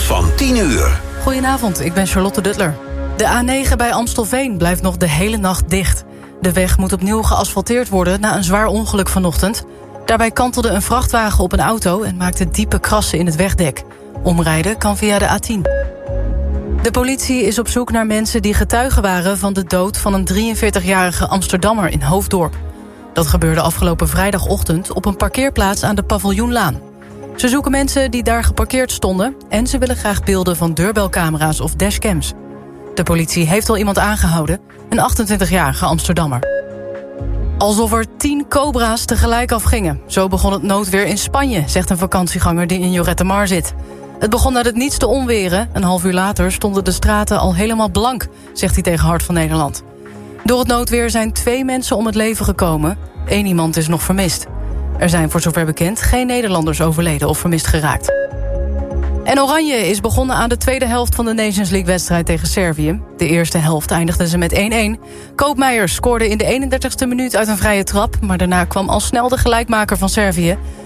van 10 uur. Goedenavond, ik ben Charlotte Duttler. De A9 bij Amstelveen blijft nog de hele nacht dicht. De weg moet opnieuw geasfalteerd worden na een zwaar ongeluk vanochtend. Daarbij kantelde een vrachtwagen op een auto en maakte diepe krassen in het wegdek. Omrijden kan via de A10. De politie is op zoek naar mensen die getuigen waren van de dood van een 43-jarige Amsterdammer in Hoofddorp. Dat gebeurde afgelopen vrijdagochtend op een parkeerplaats aan de Paviljoenlaan. Ze zoeken mensen die daar geparkeerd stonden en ze willen graag beelden van deurbelcamera's of dashcams. De politie heeft al iemand aangehouden, een 28-jarige Amsterdammer. Alsof er 10 cobra's tegelijk afgingen. Zo begon het noodweer in Spanje, zegt een vakantieganger die in Lloret de Mar zit. Het begon uit het niets te onweren. Een half uur later stonden de straten al helemaal blank, zegt hij tegen Hart van Nederland. Door het noodweer zijn 2 mensen om het leven gekomen. 1 iemand is nog vermist. Er zijn voor zover bekend geen Nederlanders overleden of vermist geraakt. En Oranje is begonnen aan de tweede helft van de Nations League-wedstrijd tegen Servië. De eerste helft eindigden ze met 1-1. Koopmeijer scoorde in de 31ste minuut uit een vrije trap, maar daarna kwam al snel de gelijkmaker van Servië.